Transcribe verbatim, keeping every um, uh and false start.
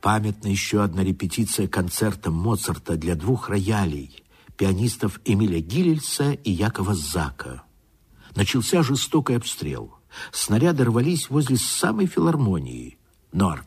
Памятна еще одна репетиция концерта Моцарта для двух роялей, пианистов Эмиля Гиллельса и Якова Зака. Начался жестокий обстрел. Снаряды рвались возле самой филармонии, но